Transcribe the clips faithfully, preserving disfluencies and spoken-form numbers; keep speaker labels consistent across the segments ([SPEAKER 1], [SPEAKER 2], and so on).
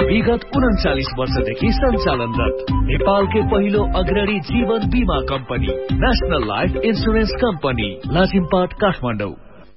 [SPEAKER 1] विगत उन्चालिस वर्षदेखि सञ्चालनरत नेपालकै पहिलो अग्रणी जीवन बीमा company national life insurance company Lazimpat Kathmandu.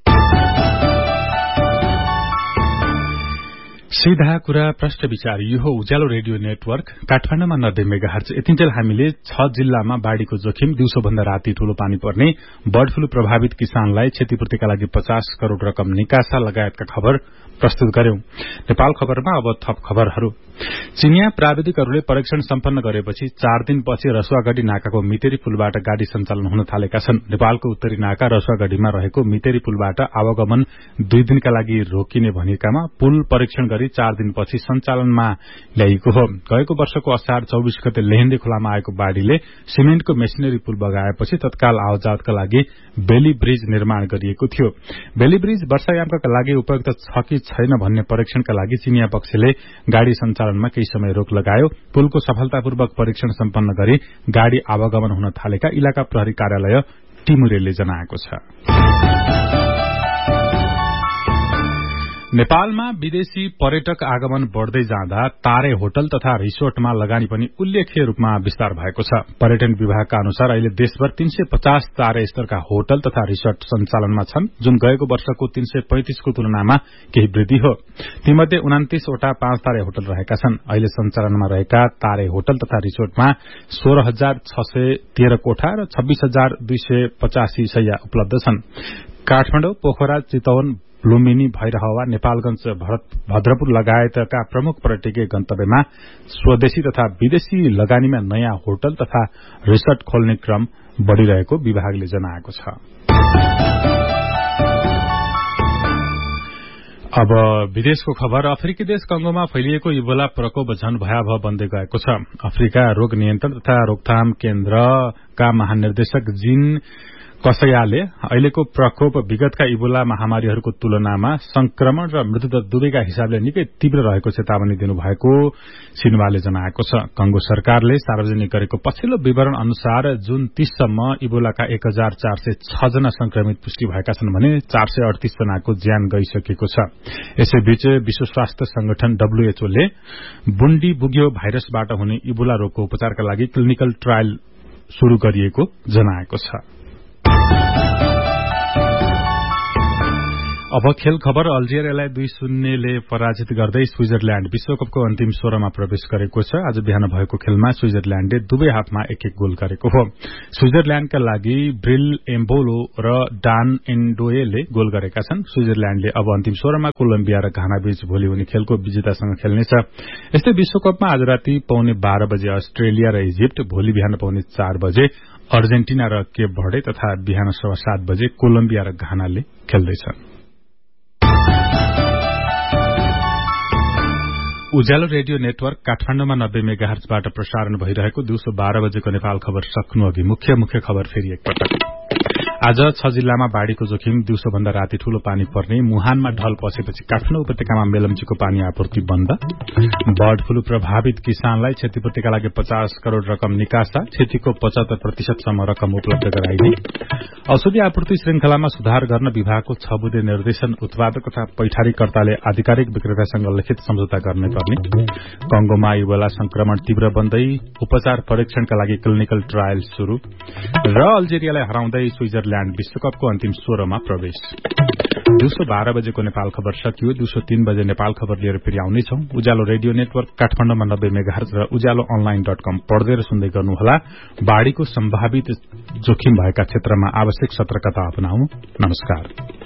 [SPEAKER 2] सीधा कुरा प्रश्न विचार यो हो उज्यालो रेडियो नेटवर्क काठमाडौँमा नब्बे मेगाहर्ज। यतिन्जेल हामीले छ जिल्लामा बाढ़ीको जोखिम, दिउँसोभन्दा राति ठूलो पानी पर्ने, बर्ड फ्लू प्रभावित किसानलाई क्षतिपूर्तिका लागि पचास करोड़ रकम निकासा लगायतका खबर प्रस्तुत गर्यौं। नेपाल खबरमा अब थप खबरहरू। चिनिया प्राविधिकहरूले परीक्षण सम्पन्न गरेपछि चार दिनपछि रसुवागढ़ी नाकाको मितेरी पुलबाट गाड़ी सञ्चालन हुन थालेका छन्। नेपालको उत्तरी नाका रसुवागढ़ीमा रहेको मितेरी पुलबाट आवागमन दुई दिनका लागि रोकिने भनिएकामा पुल परीक्षण गरी चार दिनपछि सञ्चालनमा ल्याइएको हो। गएको वर्षको असार चौबीस गते लेहेन्दी खोलामा आएको बाढ़ीले सिमेन्टको मेसिनरी पुल बगाएपछि तत्काल आवजावतका लागि बेली ब्रिज निर्माण गरिएको थियो। बेली ब्रिज वर्षायामका लागि उपयुक्त छ कि छैन भन्ने परीक्षणका लागि चिनिया पक्षले गाड़ी सञ्चालनमा केही समय रोक लगायो। पुलको सफलतापूर्वक परीक्षण सम्पन्न गरी गाड़ी आवागमन हुन थालेका इलाका प्रहरी कार्यालय टिमुरेले जनाएको छ। नेपालमा विदेशी पर्यटक आगमन बढ़दै जाँदा तारे होटल तथा रिसोर्टमा लगानी पनि उल्लेख्य रूपमा विस्तार भएको छ। पर्यटन विभागका अनुसार अहिले देशभर तीन सय पचास तारे स्तरका होटल तथा रिसोर्ट सञ्चालनमा छन्, जुन गएको वर्षको तीन सय पैंतिसको तुलनामा केही वृद्धि हो। तीमध्ये उनातीसवटा पाँच तारे होटल रहेका छन्। अहिले सञ्चालनमा रहेका तारे होटल तथा रिसोर्टमा सोह्र हजार छ सय तेह्र कोठा र छब्बीस हजार दुई सय पचासी शैय्या उपलब्ध छन्। काठमाडौँ, पोखरा, चितवन, लुम्बिनी, भैरहवा, नेपालगंज, भद्रपुर लगायतका प्रमुख पर्यटकीय गन्तव्यमा स्वदेशी तथा विदेशी लगानीमा नयाँ होटल तथा रिसोर्ट खोल्ने क्रम बढ़िरहेको विभागले जनाएको छ। अब विदेशको खबर। अफ्रिकी देश कंगोमा फैलिएको इबोला प्रकोप झन भयावह बन्दै गएको छ। अफ्रिका रोग नियन्त्रण तथा रोकथाम केन्द्रका महानिर्देशक जीन कसयाले अहिलेको प्रकोप विगतका इबोला महामारीहरूको तुलनामा संक्रमण र मृत्युदर दुवैका हिसाबले निकै तीव्र रहेको चेतावनी दिनुभएको सिन्वाले जनाएको छ। कंगो सरकारले सार्वजनिक गरेको पछिल्लो विवरण अनुसार जुन तीससम्म इबोलाका एक हजार चार सय छ जना संक्रमित पुष्टि भएका छन् भने चार सय अडतीस जनाको ज्यान गइसकेको छ। यसैबीच विश्व स्वास्थ्य संगठन डब्ल्यूएचओ ले बुण्डी बुग्यो भाइरसबाट हुने इबोला रोगको उपचारका लागि क्लिनिकल ट्रायल शुरू गरिएको जनाएको छ। अब खेल खबर। अल्जेरियालाई दुई शून्यले पराजित गर्दै स्विजरल्याण्ड विश्वकपको अन्तिम सोह्रमा प्रवेश गरेको छ। आज बिहान भएको खेलमा स्विजरल्याण्डले दुवै हाफमा एक एक गोल गरेको हो। स्विजरल्याण्डका लागि ब्रिल एम्बोलो र डान एन्डोएले गोल गरेका छन्। स्विजरल्याण्डले अब अन्तिम सोह्रमा कोलम्बिया र घाना बीच भोलि हुने खेलको विजेतासँग खेल्नेछ। यस्तै विश्वकपमा आज राति पौने बाह्र बजे अस्ट्रेलिया र इजिप्ट, भोलि बिहान पौने चार बजे अर्जेन्टिना र केप भर्डे तथा बिहान सवा सात बजे कोलम्बिया र घानाले खेल्दैछन्। उज्यालो रेडियो नेटवर्क काठमाडौँमा नब्बे मेगाहर्जबाट प्रसारण भइरहेको दिउँसो बाह्र बजेको नेपाल खबर सक्नु अघि मुख्य मुख्य खबर फेरि एकपटक। आज छ जिल्लामा बाढ़ीको जोखिम, दिउँसोभन्दा राति ठूलो पानी पर्ने, मुहानमा ढल पसेपछि काठमाडौँ उपत्यकामा मेलम्चीको पानी आपूर्ति बन्द, बर्ड फ्लू प्रभावित किसानलाई क्षतिपूर्तिका लागि पचास करोड़ रकम निकासा, क्षतिको पचहत्तर प्रतिशतसम्म रकम उपलब्ध गराइने, औषधि आपूर्ति श्रृंखलामा सुधार गर्न विभागको छ बुँदे निर्देशन, उत्पादक तथा पैठारीकर्ताले आधिकारिक विक्रेतासँग लिखित सम्झौता गर्ने पर्ने, कंगोमा इबोला संक्रमण तीव्र बन्दै उपचार परीक्षणका लागि क्लिनिकल ट्रायल शुरू र अल्जेरियालाई हराउँदै स्विजरल्याण्ड विश्वकपको अन्तिम सोह्रमा प्रवेश। दिउँसो बाह्र बजेको नेपाल खबर सकियो। दिउँसो तीन बजे नेपाल खबर लिएर फेरि आउनेछौं। उज्यालो रेडियो नेटवर्क काठमाडौँमा नब्बे मेगाहर्ज र उज्यालो अनलाइन डट कम पढ्दै र सुन्दै गर्नुहोला। बाढ़ीको सम्भावित जोखिम भएका क्षेत्रमा आवश्यक सतर्कता अपनाउनु। नमस्कार।